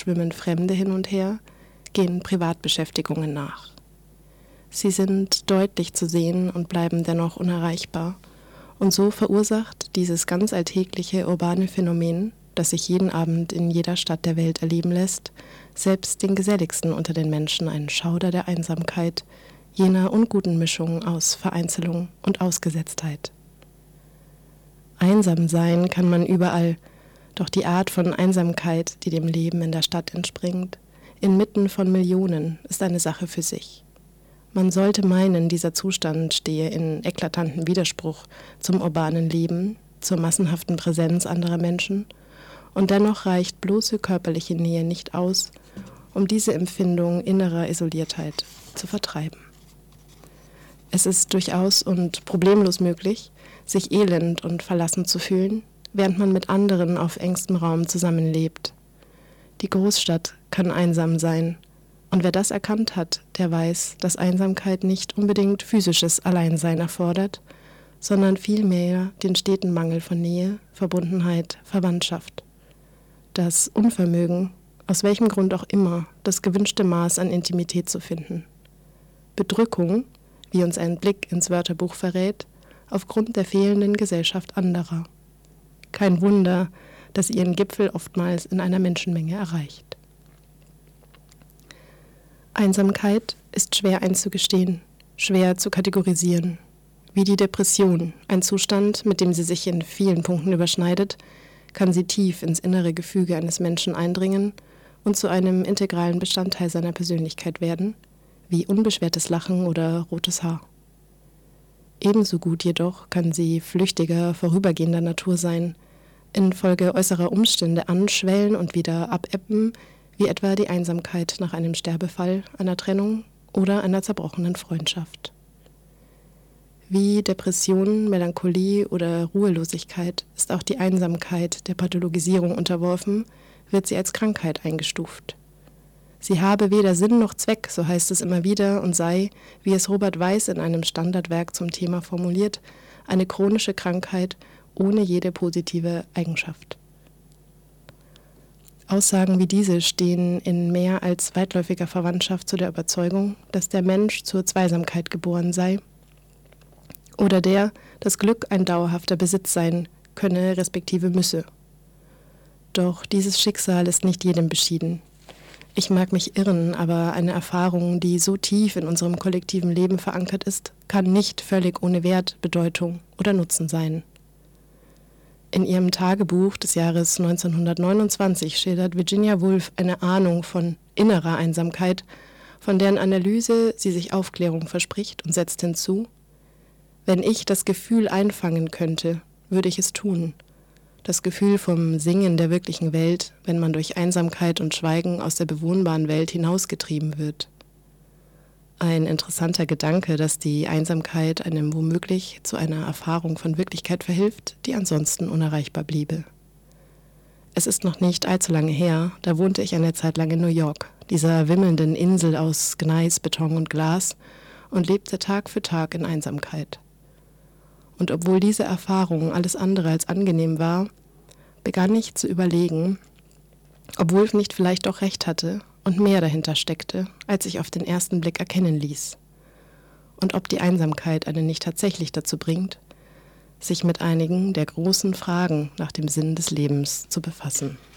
schwimmen Fremde hin und her, gehen Privatbeschäftigungen nach. Sie sind deutlich zu sehen und bleiben dennoch unerreichbar. Und so verursacht dieses ganz alltägliche urbane Phänomen, das sich jeden Abend in jeder Stadt der Welt erleben lässt, selbst den Geselligsten unter den Menschen einen Schauder der Einsamkeit, jener unguten Mischung aus Vereinzelung und Ausgesetztheit. Einsam sein kann man überall, doch die Art von Einsamkeit, die dem Leben in der Stadt entspringt, inmitten von Millionen, ist eine Sache für sich. Man sollte meinen, dieser Zustand stehe in eklatantem Widerspruch zum urbanen Leben, zur massenhaften Präsenz anderer Menschen, und dennoch reicht bloße körperliche Nähe nicht aus, um diese Empfindung innerer Isoliertheit zu vertreiben. Es ist durchaus und problemlos möglich, sich elend und verlassen zu fühlen, während man mit anderen auf engstem Raum zusammenlebt. Die Großstadt kann einsam sein, und wer das erkannt hat, der weiß, dass Einsamkeit nicht unbedingt physisches Alleinsein erfordert, sondern vielmehr den steten Mangel von Nähe, Verbundenheit, Verwandtschaft. Das Unvermögen, aus welchem Grund auch immer, das gewünschte Maß an Intimität zu finden. Bedrückung, wie uns ein Blick ins Wörterbuch verrät, aufgrund der fehlenden Gesellschaft anderer. Kein Wunder, dass sie ihren Gipfel oftmals in einer Menschenmenge erreicht. Einsamkeit ist schwer einzugestehen, schwer zu kategorisieren. Wie die Depression, ein Zustand, mit dem sie sich in vielen Punkten überschneidet, kann sie tief ins innere Gefüge eines Menschen eindringen und zu einem integralen Bestandteil seiner Persönlichkeit werden, wie unbeschwertes Lachen oder rotes Haar. Ebenso gut jedoch kann sie flüchtiger, vorübergehender Natur sein, infolge äußerer Umstände anschwellen und wieder abebben, wie etwa die Einsamkeit nach einem Sterbefall, einer Trennung oder einer zerbrochenen Freundschaft. Wie Depression, Melancholie oder Ruhelosigkeit ist auch die Einsamkeit der Pathologisierung unterworfen, wird sie als Krankheit eingestuft. Sie habe weder Sinn noch Zweck, so heißt es immer wieder, und sei, wie es Robert Weiß in einem Standardwerk zum Thema formuliert, eine chronische Krankheit ohne jede positive Eigenschaft. Aussagen wie diese stehen in mehr als weitläufiger Verwandtschaft zu der Überzeugung, dass der Mensch zur Zweisamkeit geboren sei oder das Glück ein dauerhafter Besitz sein könne, respektive müsse. Doch dieses Schicksal ist nicht jedem beschieden. Ich mag mich irren, aber eine Erfahrung, die so tief in unserem kollektiven Leben verankert ist, kann nicht völlig ohne Wert, Bedeutung oder Nutzen sein. In ihrem Tagebuch des Jahres 1929 schildert Virginia Woolf eine Ahnung von innerer Einsamkeit, von deren Analyse sie sich Aufklärung verspricht und setzt hinzu: Wenn ich das Gefühl einfangen könnte, würde ich es tun. Das Gefühl vom Singen der wirklichen Welt, wenn man durch Einsamkeit und Schweigen aus der bewohnbaren Welt hinausgetrieben wird. Ein interessanter Gedanke, dass die Einsamkeit einem womöglich zu einer Erfahrung von Wirklichkeit verhilft, die ansonsten unerreichbar bliebe. Es ist noch nicht allzu lange her, da wohnte ich eine Zeit lang in New York, dieser wimmelnden Insel aus Gneis, Beton und Glas, und lebte Tag für Tag in Einsamkeit. Und obwohl diese Erfahrung alles andere als angenehm war, begann ich zu überlegen, ob Woolf nicht vielleicht doch recht hatte und mehr dahinter steckte, als sich auf den ersten Blick erkennen ließ. Und ob die Einsamkeit einen nicht tatsächlich dazu bringt, sich mit einigen der großen Fragen nach dem Sinn des Lebens zu befassen.